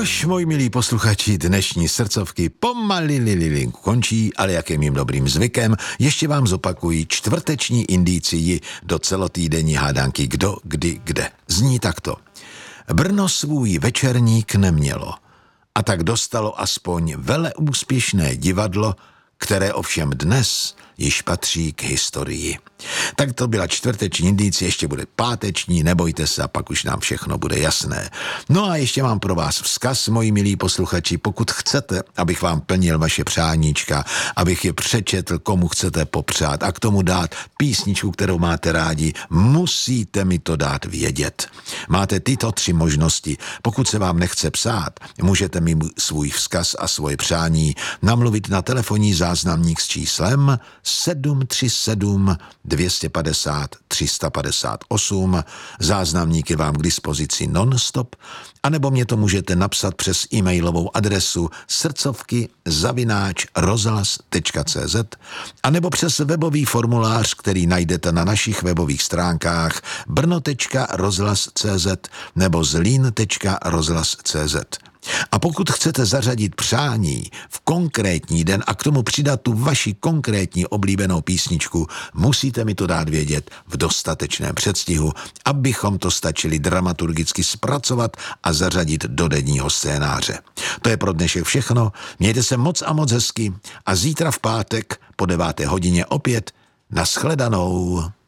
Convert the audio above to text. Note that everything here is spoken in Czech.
Tož, moji milí posluchači, dnešní srdcovky pomalili končí, ale jak je mým dobrým zvykem, ještě vám zopakuji čtvrteční indicii do celotýdenní hádanky Kdo, kdy, kde. Zní takto. Brno svůj večerník nemělo a tak dostalo aspoň veleúspěšné divadlo, které ovšem dnes již patří k historii. Tak to byla čtvrteční indicie, ještě bude páteční, nebojte se a pak už nám všechno bude jasné. No a ještě mám pro vás vzkaz, moji milí posluchači, pokud chcete, abych vám plnil vaše přáníčka, abych je přečetl, komu chcete popřát a k tomu dát písničku, kterou máte rádi, musíte mi to dát vědět. Máte tyto 3 možnosti. Pokud se vám nechce psát, můžete mi svůj vzkaz a svoje přání namluvit na telefonní záznamník s číslem 737 250 358. Záznamník je vám k dispozici non-stop, anebo mě to můžete napsat přes e-mailovou adresu srdcovky@rozhlas.cz anebo přes webový formulář, který najdete na našich webových stránkách brno.rozhlas.cz nebo zlín.rozhlas.cz. A pokud chcete zařadit přání v konkrétní den a k tomu přidat tu vaši konkrétní oblíbenou písničku, musíte mi to dát vědět v dostatečném předstihu, abychom to stačili dramaturgicky zpracovat a zařadit do denního scénáře. To je pro dnešek všechno, mějte se moc a moc hezky a zítra v pátek po 9. hodině opět nashledanou.